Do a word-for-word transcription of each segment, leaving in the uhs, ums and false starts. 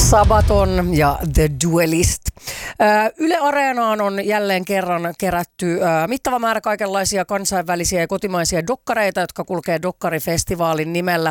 Sabaton ja The Duelist. Yle Areenaan on jälleen kerran kerätty mittava määrä kaikenlaisia kansainvälisiä ja kotimaisia dokkareita, jotka kulkee Dokkarifestivaalin nimellä.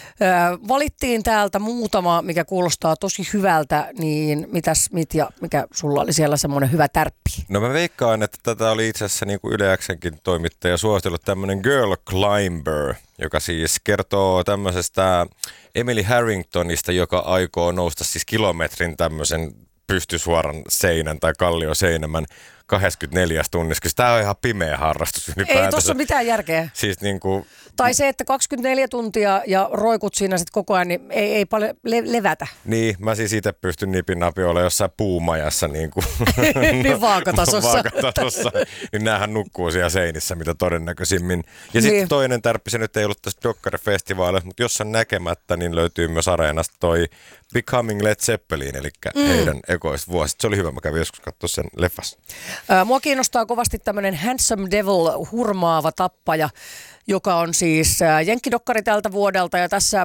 Valittiin täältä muutama, mikä kuulostaa tosi hyvältä, niin mitäs Mitja, mikä sulla oli siellä semmoinen hyvä tärppi? No mä veikkaan, että tätä oli itse asiassa niin kuin Yle X:nkin toimittaja suositellut tämmöinen Girl Climber, joka siis kertoo tämmöisestä Emily Harringtonista, joka aikoo nousta siis kilometrin tämmöisen pystysuoran seinän tai kallioseinämän kaksikymmentäneljä tunnissa. Tämä on ihan pimeä harrastus ylipäätänsä. Ei tuossa ole mitään järkeä. Siis niin kuin... Tai se, että kaksikymmentäneljä tuntia ja roikut siinä sitten koko ajan, niin ei, ei paljon le- levätä. Niin, mä siis itse pystyn nipin-napi olemaan jossain puumajassa niin kuin niin vaakatasossa. vaakatasossa. Niin näähän nukkuu siellä seinissä mitä todennäköisimmin. Ja sitten niin. Toinen tärppi, se nyt ei ollut tässä Dokkarifestivaalissa, mutta jossain näkemättä, niin löytyy myös Areenasta toi Becoming Led Zeppelin, eli mm. heidän ekoista vuosit. Se oli hyvä, mä kävin joskus katsoa sen leffassa. Mua kiinnostaa kovasti tämmöinen Handsome Devil, hurmaava tappaja, joka on siis jenkkidokkari tältä vuodelta. Ja tässä äh,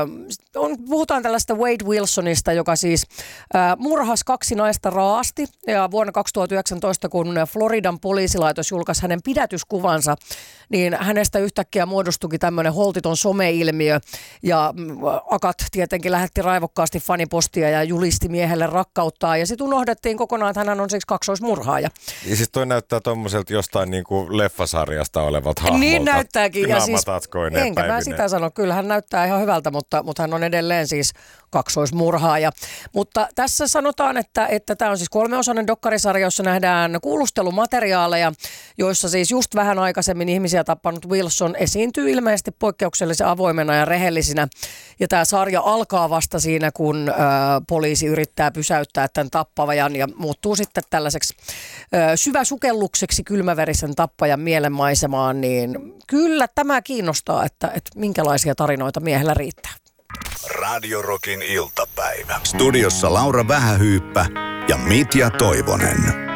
on, puhutaan tällaista Wade Wilsonista, joka siis äh, murhasi kaksi naista raasti. Ja vuonna kaksituhattayhdeksäntoista, kun Floridan poliisilaitos julkaisi hänen pidätyskuvansa, niin hänestä yhtäkkiä muodostuikin tämmöinen holtiton someilmiö. Ja akat tietenkin lähetti raivokkaasti fanipostia ja julisti miehelle rakkauttaa. Ja sitten unohdettiin kokonaan, että hän on siis kaksoismurhaaja. Ja siis toi näyttää tommoselta jostain niin kuin leffasarjasta olevat hahmolta. Niin näyttääkin. Ja siis, enkä mä sitä sano. Kyllä hän näyttää ihan hyvältä, mutta, mutta hän on edelleen siis kaksoismurhaaja. Mutta tässä sanotaan, että, että tämä on siis kolmeosainen dokkarisarja, jossa nähdään kuulustelumateriaaleja, joissa siis just vähän aikaisemmin ihmisiä tappanut Wilson esiintyy ilmeisesti poikkeuksellisen avoimena ja rehellisinä. Ja tämä sarja alkaa vasta siinä, kun ö, poliisi yrittää pysäyttää tämän tappajan ja muuttuu sitten tällaiseksi ö, syväsukellukseksi kylmäverisen tappajan mielenmaisemaan, niin kyllä tämä kiinnostaa, että, että minkälaisia tarinoita miehellä riittää. Radio Rockin iltapäivä. Studiossa Laura Vähähyyppä ja Mitja Toivonen.